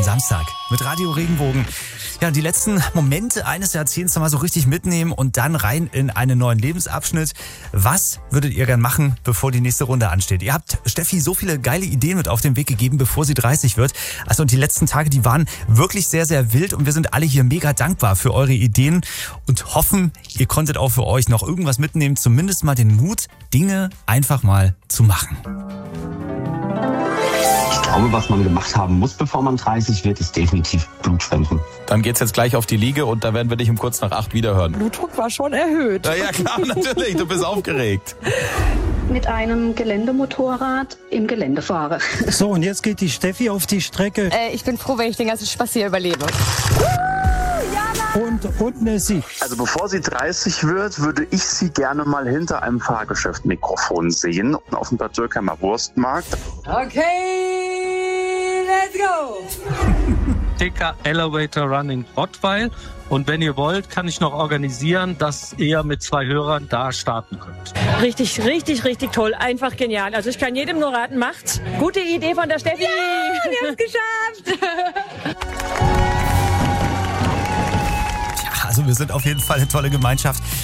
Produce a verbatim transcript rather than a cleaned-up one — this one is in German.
Samstag mit Radio Regenbogen. Ja, die letzten Momente eines Jahrzehnts nochmal so richtig mitnehmen und dann rein in einen neuen Lebensabschnitt. Was würdet ihr gern machen, bevor die nächste Runde ansteht? Ihr habt Steffi so viele geile Ideen mit auf den Weg gegeben, bevor sie dreißig wird. Also und die letzten Tage, die waren wirklich sehr, sehr wild und wir sind alle hier mega dankbar für eure Ideen und hoffen, ihr konntet auch für euch noch irgendwas mitnehmen, zumindest mal den Mut, Dinge einfach mal zu machen. Ich glaube, was man gemacht haben muss, bevor man dreißig wird, ist definitiv Blutspenden. Dann geht's jetzt gleich auf die Liege und da werden wir dich um kurz nach acht wiederhören. Blutdruck war schon erhöht. Na ja, klar, natürlich, du bist aufgeregt. Mit einem Geländemotorrad im Gelände fahre. So, und jetzt geht die Steffi auf die Strecke. Äh, ich bin froh, wenn ich den ganzen Spaß hier überlebe. Und, und Nessie. Also bevor sie dreißig wird, würde ich sie gerne mal hinter einem Fahrgeschäft-Mikrofon sehen, auf dem Bad Dürkheimer Wurstmarkt. Okay, let's go! Dicker Elevator Run in Rottweil. Und wenn ihr wollt, kann ich noch organisieren, dass ihr mit zwei Hörern da starten könnt. Richtig, richtig, richtig toll. Einfach genial. Also ich kann jedem nur raten, macht's. Gute Idee von der Steffi. Ja, wir haben es geschafft. Also wir sind auf jeden Fall eine tolle Gemeinschaft.